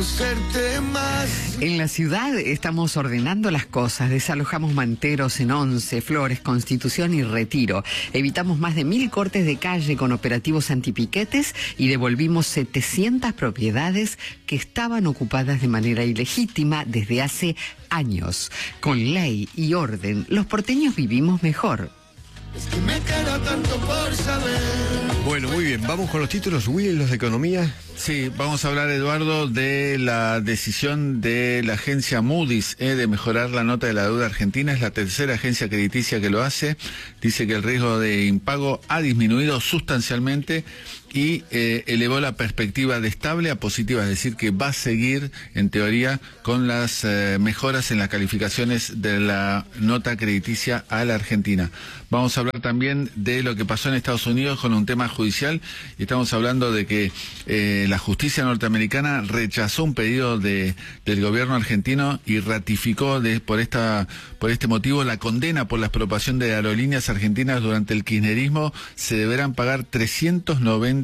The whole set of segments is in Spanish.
En la ciudad estamos ordenando las cosas, desalojamos Manteros en Once, Flores, Constitución y Retiro. Evitamos más de 1000 cortes de calle con operativos antipiquetes y devolvimos 700 propiedades que estaban ocupadas de manera ilegítima desde hace años. Con ley y orden, los porteños vivimos mejor. Es que me queda tanto por saber. Bueno, muy bien, vamos con los títulos, Will, los de economía. Sí, vamos a hablar, Eduardo, de la decisión de la agencia Moody's de mejorar la nota de la deuda argentina. Es la tercera agencia crediticia que lo hace. Dice que el riesgo de impago ha disminuido sustancialmente y elevó la perspectiva de estable a positiva, es decir, que va a seguir, en teoría, con las mejoras en las calificaciones de la nota crediticia a la Argentina. Vamos a hablar también de lo que pasó en Estados Unidos con un tema judicial, y estamos hablando de que la justicia norteamericana rechazó un pedido del gobierno argentino y ratificó por este motivo la condena por la expropiación de aerolíneas argentinas durante el kirchnerismo. Se deberán pagar 390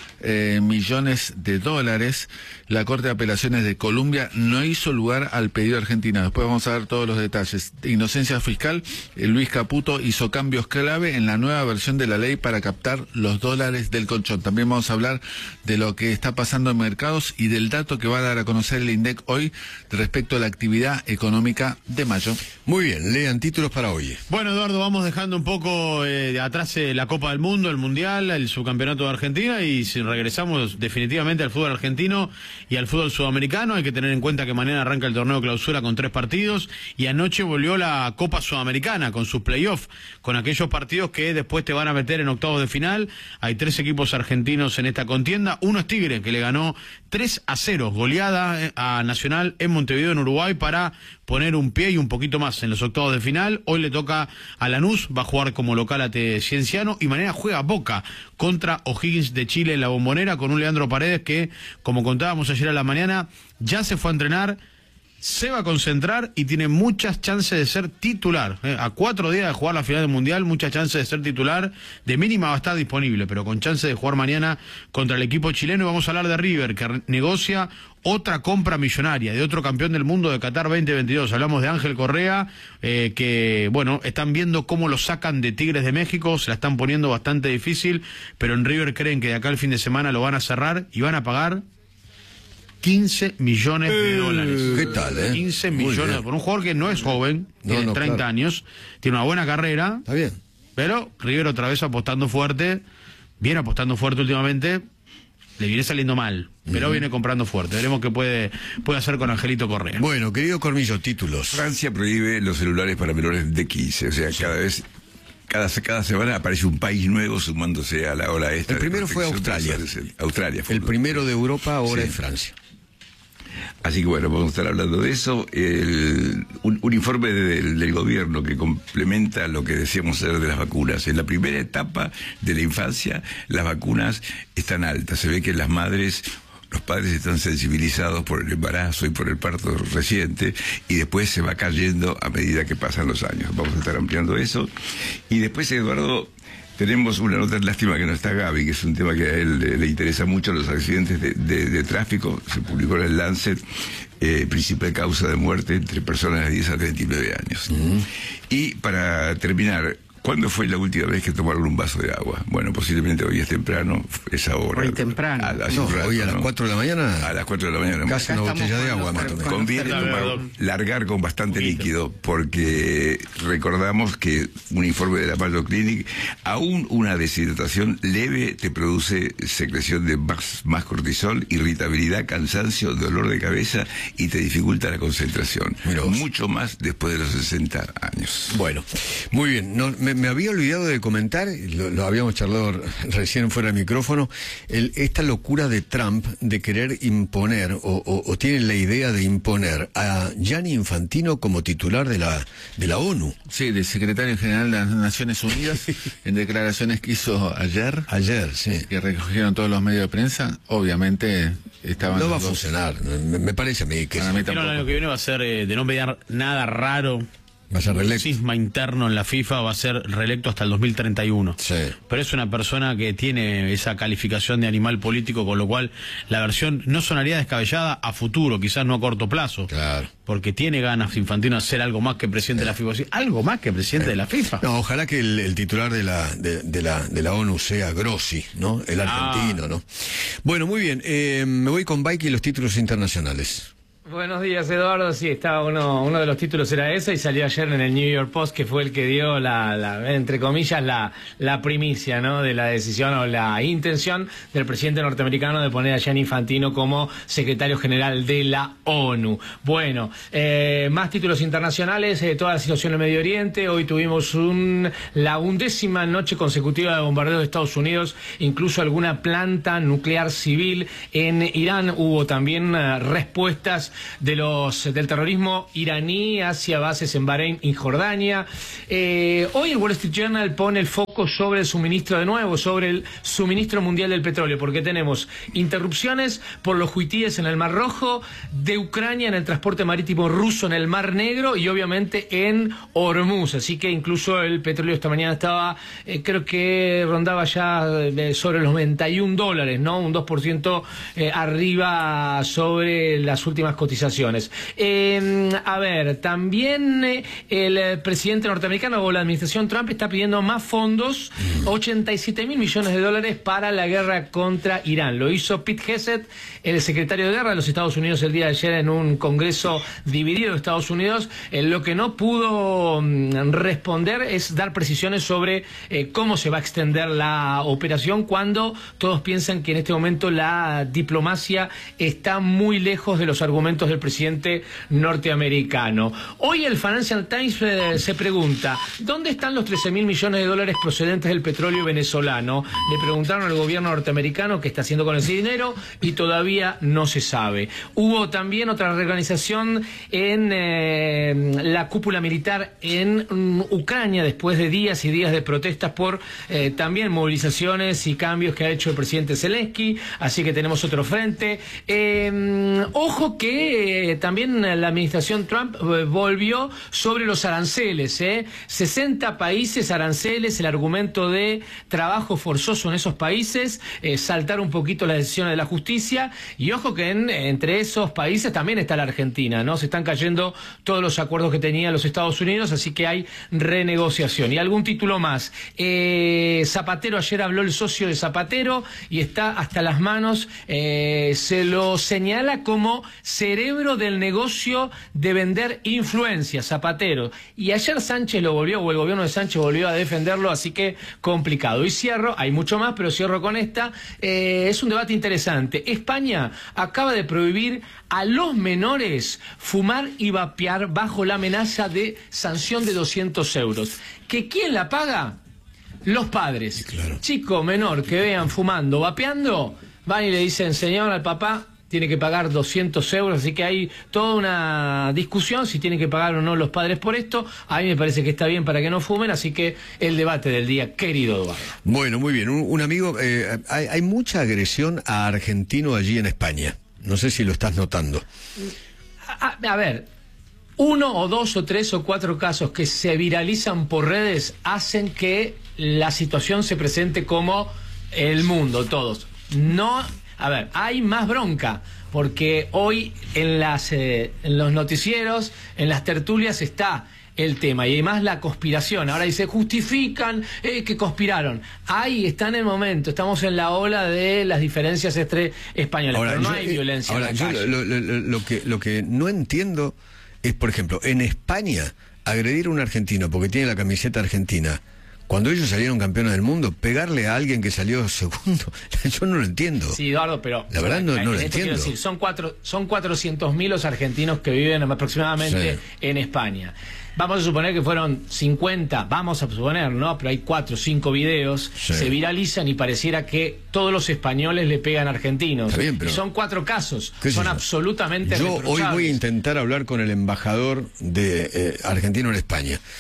millones de dólares. La Corte de Apelaciones de Colombia no hizo lugar al pedido argentino. Después vamos a ver todos los detalles. Inocencia fiscal, Luis Caputo hizo cambios clave en la nueva versión de la ley para captar los dólares del colchón. También vamos a hablar de lo que está pasando en mercados y del dato que va a dar a conocer el INDEC hoy respecto a la actividad económica de mayo. Muy bien, lean títulos para hoy. Bueno, Eduardo, vamos dejando un poco de atrás la Copa del Mundo, el Mundial, el subcampeonato de Argentina, y si regresamos definitivamente al fútbol argentino y al fútbol sudamericano, hay que tener en cuenta que mañana arranca el torneo clausura con 3 partidos, y anoche volvió la Copa Sudamericana con sus playoffs, con aquellos partidos que después te van a meter en octavos de final. Hay 3 equipos argentinos en esta contienda. Uno es Tigre, que le ganó 3-0, goleada a Nacional en Montevideo, en Uruguay, para poner un pie y un poquito más en los octavos de final. Hoy le toca a Lanús, va a jugar como local a Cienciano, y mañana juega Boca contra O'Higgins de Chile en la Bombonera, con un Leandro Paredes que, como contábamos ayer a la mañana, ya se fue a entrenar, se va a concentrar y tiene muchas chances de ser titular. A 4 días de jugar la final del Mundial, muchas chances de ser titular. De mínima va a estar disponible, pero con chance de jugar mañana contra el equipo chileno. Y vamos a hablar de River, que negocia otra compra millonaria de otro campeón del mundo de Qatar 2022. Hablamos de Ángel Correa, que, bueno, están viendo cómo lo sacan de Tigres de México, se la están poniendo bastante difícil, pero en River creen que de acá al fin de semana lo van a cerrar y van a pagar 15 millones de dólares. ¿Qué tal, 15 millones por un jugador que no es joven, tiene 30 años, tiene una buena carrera. Está bien. Pero River otra vez apostando fuerte, viene apostando fuerte últimamente, le viene saliendo mal, pero viene comprando fuerte. Veremos qué puede hacer con Angelito Correa. Bueno, querido Cormillo, títulos. Francia prohíbe los celulares para menores de 15, o sea, cada semana aparece un país nuevo sumándose a la ola esta. El primero fue Australia. Australia fue el primero de Europa, ahora es Francia. Así que bueno, vamos a estar hablando de eso. Un informe del gobierno que complementa lo que decíamos ayer de las vacunas. En la primera etapa de la infancia, las vacunas están altas. Se ve que las madres, los padres están sensibilizados por el embarazo y por el parto reciente, y después se va cayendo a medida que pasan los años. Vamos a estar ampliando eso. Y después, Eduardo, tenemos una nota, lástima que no está Gaby, que es un tema que a él le interesa mucho, los accidentes de tráfico. Se publicó en el Lancet, principal causa de muerte entre personas de 10 a 39 años. Y para terminar, ¿cuándo fue la última vez que tomaron un vaso de agua? Bueno, posiblemente hoy es temprano, es ahora. Hoy temprano. Hoy a las 4 de la mañana. A las 4 de la mañana. Casi una botella de agua. Conviene largar con bastante líquido, porque recordamos que un informe de la Mayo Clinic, aún una deshidratación leve te produce secreción de más cortisol, irritabilidad, cansancio, dolor de cabeza, y te dificulta la concentración. Mucho más después de los 60 años. Bueno, muy bien. Me había olvidado de comentar, lo habíamos charlado recién fuera del micrófono, esta locura de Trump de querer imponer, o tiene la idea de imponer a Gianni Infantino como titular de la ONU. Sí, de secretario general de las Naciones Unidas, en declaraciones que hizo ayer. Ayer, sí. Que recogieron todos los medios de prensa. Obviamente estaban... No va a funcionar, me parece a mí que... El año que viene va a ser de no mediar nada raro. Va a ser reelecto. cisma interno en la FIFA, va a ser reelecto hasta el 2031. Sí. Pero es una persona que tiene esa calificación de animal político, con lo cual la versión no sonaría descabellada a futuro, quizás no a corto plazo. Claro. Porque tiene ganas Infantino de ser algo más que presidente de la FIFA. ¿Sí? Algo más que presidente de la FIFA. No, ojalá que el titular de la ONU sea Grossi, ¿no? El argentino, ¿no? Bueno, muy bien. Me voy con Bike y los títulos internacionales. Buenos días, Eduardo. Sí, estaba uno de los títulos era ese y salió ayer en el New York Post, que fue el que dio entre comillas, la primicia, ¿no? De la decisión o la intención del presidente norteamericano de poner a Gianni Infantino como secretario general de la ONU. Bueno, más títulos internacionales, toda la situación en el Medio Oriente. Hoy tuvimos la 11ª noche consecutiva de bombardeo de Estados Unidos, incluso alguna planta nuclear civil en Irán. Hubo también respuestas del terrorismo iraní hacia bases en Bahrein y Jordania. Hoy el Wall Street Journal pone el foco sobre el suministro de nuevo, sobre el suministro mundial del petróleo, porque tenemos interrupciones por los huitíes en el Mar Rojo, de Ucrania en el transporte marítimo ruso en el Mar Negro y obviamente en Hormuz. Así que incluso el petróleo esta mañana estaba, creo que rondaba ya sobre los $91, ¿no? Un 2% arriba sobre las últimas cotizaciones. A ver, también el presidente norteamericano o la administración Trump está pidiendo más fondos, 87.000 millones de dólares para la guerra contra Irán. Lo hizo Pete Hegseth, el secretario de Guerra de los Estados Unidos, el día de ayer en un congreso dividido de Estados Unidos. Lo que no pudo responder es dar precisiones sobre cómo se va a extender la operación, cuando todos piensan que en este momento la diplomacia está muy lejos de los argumentos del presidente norteamericano. Hoy el Financial Times se pregunta, ¿dónde están los 13.000 millones de dólares procedentes del petróleo venezolano? Le preguntaron al gobierno norteamericano qué está haciendo con ese dinero y todavía no se sabe. Hubo también otra reorganización en la cúpula militar en Ucrania, después de días y días de protestas por también movilizaciones y cambios que ha hecho el presidente Zelensky, así que tenemos otro frente. Ojo que también la administración Trump volvió sobre los aranceles, 60 países aranceles, el argumento de trabajo forzoso en esos países, saltar un poquito las decisiones de la justicia, y ojo que entre esos países también está la Argentina, ¿no? Se están cayendo todos los acuerdos que tenían los Estados Unidos, así que hay renegociación. Y algún título más. Zapatero, ayer habló el socio de Zapatero y está hasta las manos, se lo señala como cerebro del negocio de vender influencias, Zapatero. Y ayer Sánchez lo volvió, o el gobierno de Sánchez volvió a defenderlo, así que complicado. Y cierro, hay mucho más, pero cierro con esta. Es un debate interesante. España acaba de prohibir a los menores fumar y vapear bajo la amenaza de sanción de 200 euros. ¿Que quién la paga? Los padres. Claro. Chico menor que vean fumando, vapeando, van y le dicen, señor, al papá tiene que pagar 200 euros, así que hay toda una discusión si tienen que pagar o no los padres por esto. A mí me parece que está bien para que no fumen, así que el debate del día, querido Eduardo. Bueno, muy bien. Un amigo, hay mucha agresión a argentino allí en España. No sé si lo estás notando. A ver, 1 o 2 o 3 o 4 casos que se viralizan por redes hacen que la situación se presente como el mundo, todos. No, a ver, hay más bronca, porque hoy en los noticieros, en las tertulias está el tema, y además la conspiración. Ahora dice, justifican que conspiraron. Ahí está en el momento, estamos en la ola de las diferencias entre españoles, pero no hay violencia en la calle. Lo que no entiendo es, por ejemplo, en España, agredir a un argentino porque tiene la camiseta argentina, cuando ellos salieron campeones del mundo, pegarle a alguien que salió segundo, yo no lo entiendo. Sí, Eduardo, pero la verdad no lo entiendo. Decir, son 400.000 los argentinos que viven aproximadamente en España. Vamos a suponer que fueron 50, vamos a suponer, ¿no? Pero hay 4 o 5 videos, se viralizan y pareciera que todos los españoles le pegan a argentinos. Está bien, pero y son 4 casos, son absolutamente Yo reprochables. hoy voy a intentar hablar con el embajador de argentino en España.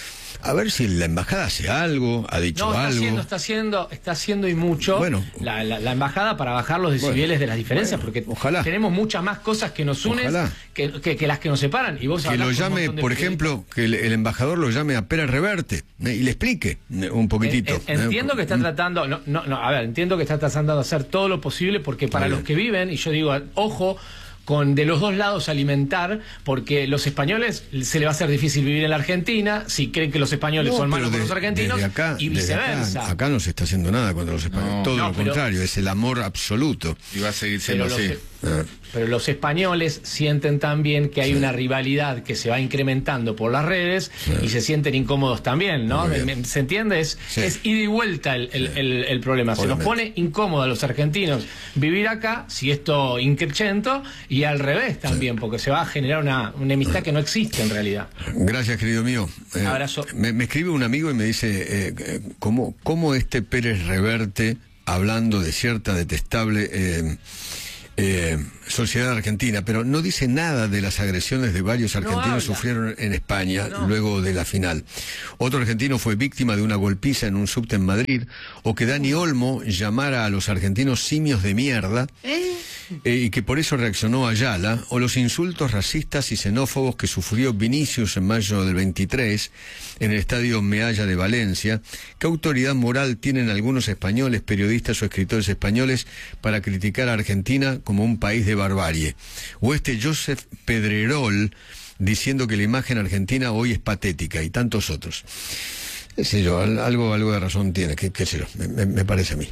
a ver si la embajada hace algo, ha dicho algo. Está haciendo y mucho. Bueno, la embajada para bajar los decibeles de las diferencias, porque ojalá. tenemos muchas más cosas que nos unen que las que nos separan. Y vos que lo llame, por ejemplo, que el embajador lo llame a Pérez Reverte y le explique un poquitito. Entiendo que está tratando, entiendo que está tratando de hacer todo lo posible, porque para los que viven, y yo digo, ojo, con de los dos lados alimentar, porque los españoles se le va a hacer difícil vivir en la Argentina si creen que los españoles son malos con los argentinos, y viceversa. Acá no se está haciendo nada contra los españoles, todo lo contrario, es el amor absoluto. Y va a seguir siendo así. Pero los españoles sienten también que hay una rivalidad que se va incrementando por las redes y se sienten incómodos también, ¿no? ¿Se entiende? Es ida y vuelta el problema. Se nos pone incómodo a los argentinos vivir acá, si esto increchento, y al revés también, porque se va a generar una enemistad que no existe en realidad. Gracias, querido mío. Abrazo. Me escribe un amigo y me dice, ¿cómo este Pérez Reverte, hablando de cierta detestable sociedad argentina, pero no dice nada de las agresiones de varios argentinos sufrieron en España luego de la final? Otro argentino fue víctima de una golpiza en un subte en Madrid, o que Dani Olmo llamara a los argentinos simios de mierda, y que por eso reaccionó Ayala, o los insultos racistas y xenófobos que sufrió Vinicius en mayo del 23 en el estadio Mealla de Valencia. ¿Qué autoridad moral tienen algunos españoles, periodistas o escritores españoles, para criticar a Argentina como un país de barbarie? O este Joseph Pedrerol diciendo que la imagen argentina hoy es patética, y tantos otros. Qué sé yo, algo de razón tiene, qué sé yo, me parece a mí.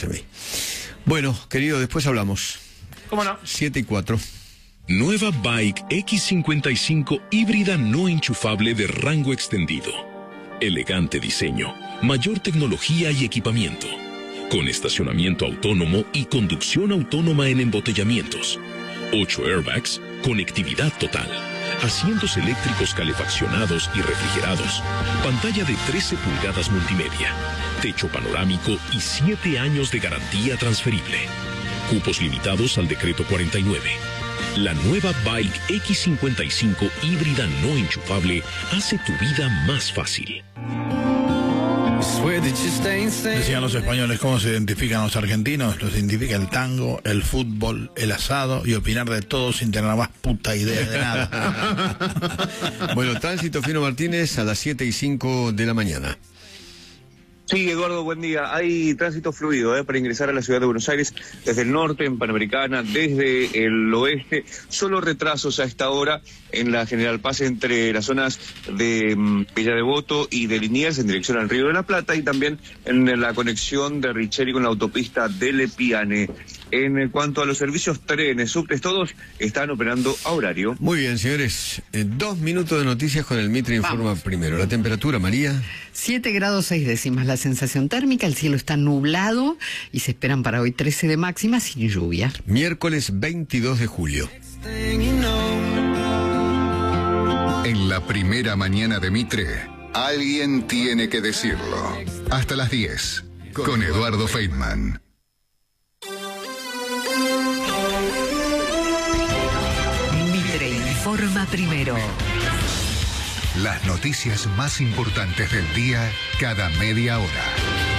Bueno, querido, después hablamos. ¿Cómo no? 7:04. Nueva Bike X55 híbrida no enchufable de rango extendido. Elegante diseño, mayor tecnología y equipamiento. Con estacionamiento autónomo y conducción autónoma en embotellamientos. 8 airbags, conectividad total. Asientos eléctricos calefaccionados y refrigerados. Pantalla de 13 pulgadas multimedia. Techo panorámico y 7 años de garantía transferible. Cupos limitados al decreto 49. La nueva Bike X55 híbrida no enchufable hace tu vida más fácil. Decían los españoles, ¿cómo se identifican los argentinos? Los identifica el tango, el fútbol, el asado y opinar de todo sin tener la más puta idea de nada. Bueno, Tránsito Fino Martínez a las 7:05 de la mañana. Sí, Eduardo, buen día. Hay tránsito fluido para ingresar a la ciudad de Buenos Aires desde el norte, en Panamericana, desde el oeste. Solo retrasos a esta hora en la General Paz entre las zonas de Villa Devoto y de Liniers en dirección al Río de la Plata, y también en la conexión de Richeri con la autopista de Lepiane. En cuanto a los servicios trenes, subtes, todos están operando a horario. Muy bien, señores. 2 minutos de noticias con el Mitre Informa primero. La temperatura, María. 7 grados 6 décimas la sensación térmica, el cielo está nublado y se esperan para hoy 13 de máxima sin lluvia. Miércoles 22 de julio. En la primera mañana de Mitre, alguien tiene que decirlo. Hasta las 10, con Eduardo Feitman. Mitre Informa primero. Las noticias más importantes del día cada media hora.